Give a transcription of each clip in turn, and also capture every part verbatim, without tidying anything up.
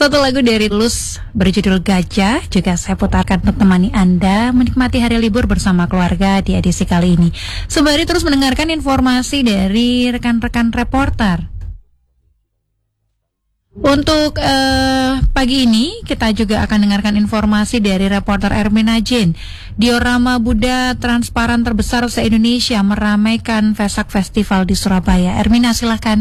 Satu lagu dari Tulus berjudul Gajah juga saya putarkan untuk temani Anda menikmati hari libur bersama keluarga di edisi kali ini. Sembari terus mendengarkan informasi dari rekan-rekan reporter. Untuk uh, pagi ini kita juga akan dengarkan informasi dari reporter Ermina Jin. Diorama Buddha transparan terbesar se-Indonesia meramaikan Vesak Festival di Surabaya. Ermina, silahkan.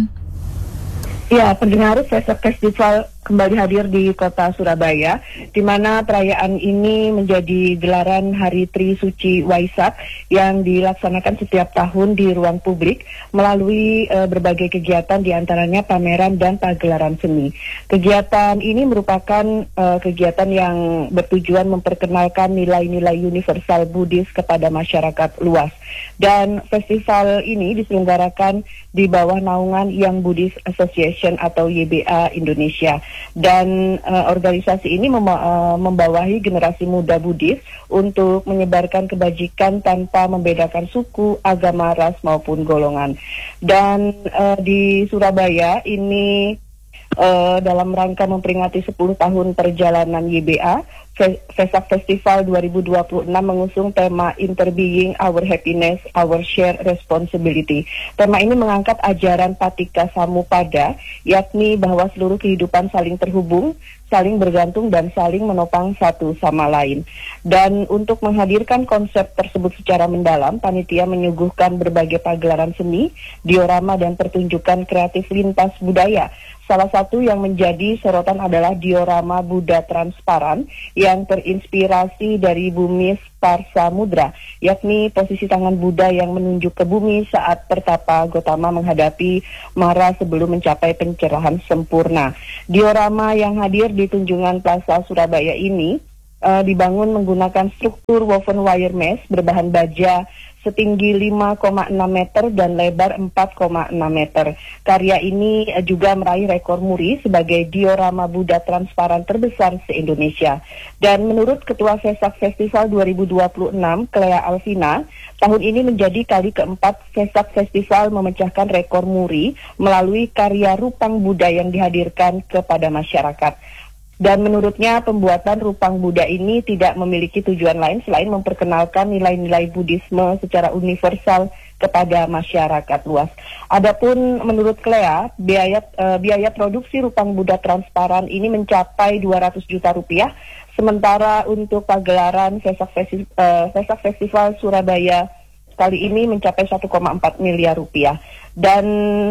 Ya, pendengar, Vesak Festival kembali hadir di kota Surabaya, di mana perayaan ini menjadi gelaran Hari Tri Suci Waisak yang dilaksanakan setiap tahun di ruang publik melalui e, berbagai kegiatan, diantaranya pameran dan pagelaran seni. Kegiatan ini merupakan e, kegiatan yang bertujuan memperkenalkan nilai-nilai universal Buddhis kepada masyarakat luas. Dan festival ini diselenggarakan di bawah naungan Young Buddhist Association atau Y B A Indonesia. Dan uh, organisasi ini mem- uh, membawahi generasi muda Buddhis untuk menyebarkan kebajikan tanpa membedakan suku, agama, ras maupun golongan. Dan uh, di Surabaya ini uh, dalam rangka memperingati sepuluh tahun perjalanan Y B A, Vesak Festival dua ribu dua puluh enam mengusung tema Interbeing Our Happiness, Our Shared Responsibility. Tema ini mengangkat ajaran Patika Samuppada, yakni bahwa seluruh kehidupan saling terhubung, saling bergantung dan saling menopang satu sama lain. Dan untuk menghadirkan konsep tersebut secara mendalam, panitia menyuguhkan berbagai pagelaran seni, diorama dan pertunjukan kreatif lintas budaya. Salah satu yang menjadi sorotan adalah diorama Buddha transparan yang terinspirasi dari bumi Parsamudra, yakni posisi tangan Buddha yang menunjuk ke bumi saat pertapa Gotama menghadapi Mara sebelum mencapai pencerahan sempurna. Diorama yang hadir di Tunjungan Plaza Surabaya ini uh, dibangun menggunakan struktur woven wire mesh berbahan baja setinggi lima koma enam meter dan lebar empat koma enam meter. Karya ini juga meraih rekor muri sebagai diorama Buddha transparan terbesar se-Indonesia. Dan menurut Ketua Vesak Festival dua ribu dua puluh enam, Clea Alvina, tahun ini menjadi kali keempat Vesak Festival memecahkan rekor muri melalui karya rupang Buddha yang dihadirkan kepada masyarakat. Dan menurutnya pembuatan rupang Buddha ini tidak memiliki tujuan lain selain memperkenalkan nilai-nilai Buddhisme secara universal kepada masyarakat luas. Adapun menurut Clea, biaya uh, biaya produksi rupang Buddha transparan ini mencapai dua ratus juta rupiah, sementara untuk pagelaran Vesak, Festi- uh, Vesak Festival Surabaya kali ini mencapai satu koma empat miliar rupiah. Dan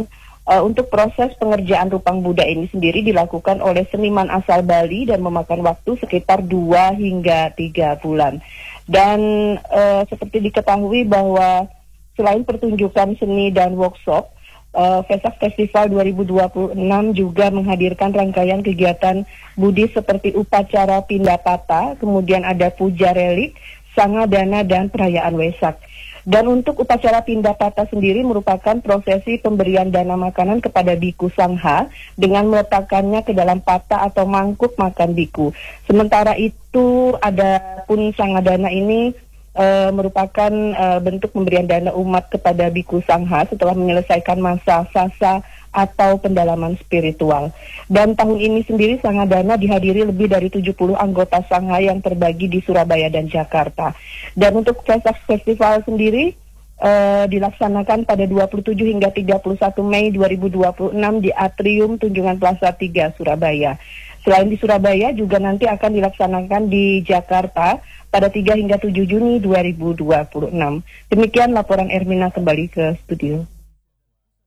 Uh, untuk proses pengerjaan rupang Buddha ini sendiri dilakukan oleh seniman asal Bali dan memakan waktu sekitar dua hingga tiga bulan. Dan uh, seperti diketahui bahwa selain pertunjukan seni dan workshop, uh, Vesak Festival dua ribu dua puluh enam juga menghadirkan rangkaian kegiatan Buddhis seperti upacara Pindapata, kemudian ada puja relik, Sangadana, dan perayaan Wesak. Dan untuk upacara Pindapata sendiri merupakan prosesi pemberian dana makanan kepada biku sangha dengan meletakkannya ke dalam pata atau mangkuk makan biku. Sementara itu ada pun Sangadana ini e, merupakan e, bentuk pemberian dana umat kepada biku sangha setelah menyelesaikan masa fasa atau pendalaman spiritual. Dan tahun ini sendiri Sangadana dihadiri lebih dari tujuh puluh anggota sangha yang terbagi di Surabaya dan Jakarta. Dan untuk Vesak Festival sendiri uh, dilaksanakan pada dua puluh tujuh hingga tiga puluh satu Mei dua ribu dua puluh enam di Atrium Tunjungan Plaza tiga Surabaya. Selain di Surabaya juga nanti akan dilaksanakan di Jakarta pada tiga hingga tujuh Juni dua ribu dua puluh enam. Demikian laporan Ermina, kembali ke studio.